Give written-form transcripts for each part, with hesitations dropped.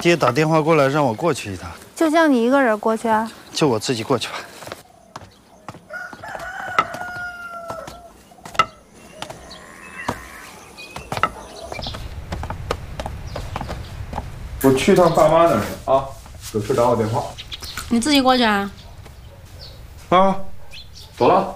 爹打电话过来让我过去一趟， 就像你一个人过去啊？ 就我自己过去吧。 我去趟爸妈那儿去啊，有事打我电话。 你自己过去啊？ 啊，走了。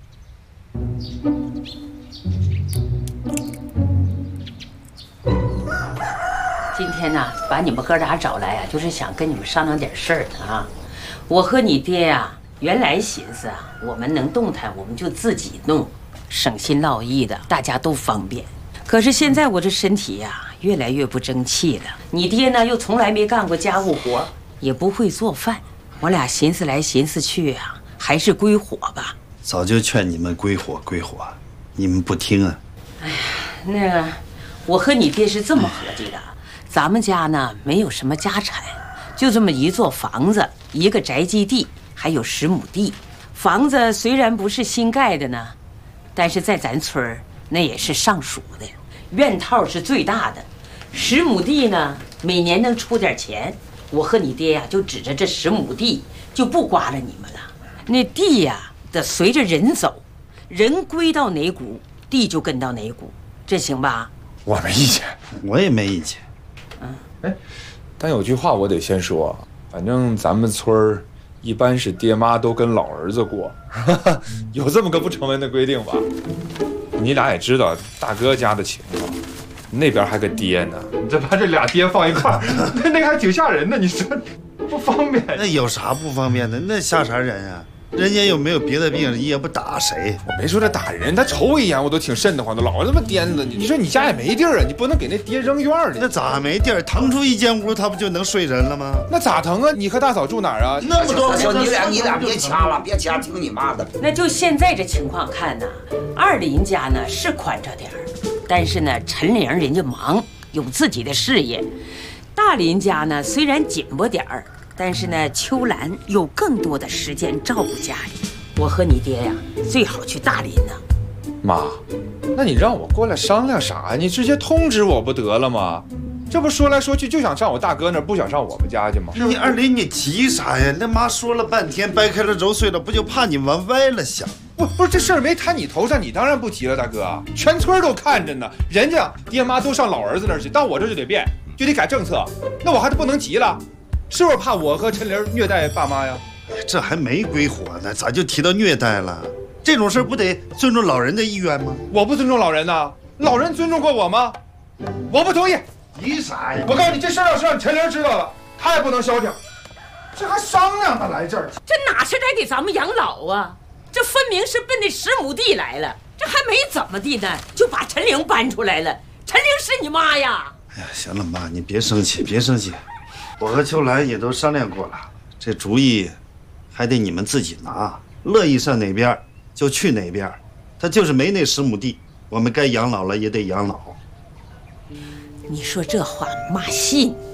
今天呢，把你们哥俩找来呀，就是想跟你们商量点事儿的啊。我和你爹呀，原来寻思啊，我们能动弹，我们就自己弄，省心落意的，大家都方便。可是现在我这身体呀，越来越不争气了。你爹呢，又从来没干过家务活，也不会做饭。我俩寻思来寻思去啊，还是归伙吧。 早就劝你们归伙归伙，你们不听啊。 哎呀，那个，我和你爹是这么合计的。咱们家呢没有什么家产，就这么一座房子，一个宅基地，还有10亩地。房子虽然不是新盖的呢，但是在咱村儿那也是上属的，院套是最大的。10亩地呢，每年能出点钱。我和你爹呀，就指着这10亩地就不刮了你们了。那地呀，得随着人走，人归到哪股，地就跟到哪股，这行吧？ 我没意见， 我也没意见。 哎，但有句话我得先说，反正咱们村儿一般是爹妈都跟老儿子过，有这么个不成文的规定吧？你俩也知道大哥家的情况，那边还个爹呢，你这把这俩爹放一块儿，那个还挺吓人的，你说不方便？ 那有啥不方便的？那吓啥人啊？人家又没有别的病，也不打谁。 我没说他打人，他瞅我一眼我都挺瘆得慌的，老他妈颠子。你说你家也没地儿啊，你不能给那爹扔院里。 那咋没地儿？腾出一间屋，他不就能睡人了吗？ 那咋腾啊？你和大嫂住哪儿啊？ 那么多说你俩别掐了，别掐，听你妈的。 那就现在这情况看呢，二林家呢是宽着点儿，但是呢陈玲人家忙，有自己的事业。大林家呢虽然紧巴点儿，但是呢秋兰有更多的时间照顾家里。我和你爹呀，最好去大林呢。 妈，那你让我过来商量啥呀？你直接通知我不得了吗？这不说来说去就想上我大哥那儿，不想上我们家去吗？ 你二林，你急啥呀？那妈说了半天，掰开了揉碎了，不就怕你往歪了想？ 不是这事儿没摊你头上，你当然不急了，大哥。全村都看着呢，人家爹妈都上老儿子那儿去，到我这就得变，就得改政策，那我还不能急了？是不是怕我和陈玲虐待爸妈呀？ 这还没归伙呢，咋就提到虐待了？这种事不得尊重老人的意愿吗？ 我不尊重老人呐，老人尊重过我吗？我不同意。 急啥呀？ 我告诉你，这事儿要是让陈玲知道了，她也不能消停。这还商量呢，来这儿？ 这哪是来给咱们养老啊？这分明是奔那10亩地来了。这还没怎么地呢，就把陈玲搬出来了。陈玲是你妈呀！ 哎呀，行了，妈，你别生气，别生气。我和秋兰也都商量过了，这主意还得你们自己拿，乐意上哪边就去哪边。他就是没那10亩地，我们该养老了也得养老。 你说这话妈信？